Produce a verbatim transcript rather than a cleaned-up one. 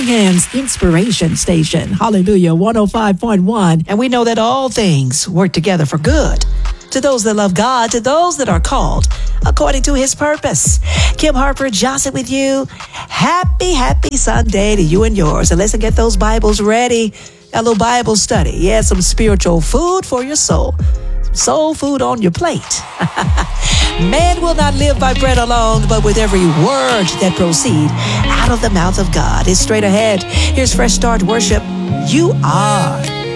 Birmingham's Inspiration Station. Hallelujah, one oh five point one. And we know that all things work together for good to those that love God, to those that are called according to his purpose. Kim Harper Johnson with you. Happy, happy Sunday to you and yours. And let's get those Bibles ready. A little Bible study. Yeah, some spiritual food for your soul. Some soul food on your plate. Man will not live by bread alone, but with every word that proceed out of the mouth of God. It's straight ahead. Here's Fresh Start Worship. You are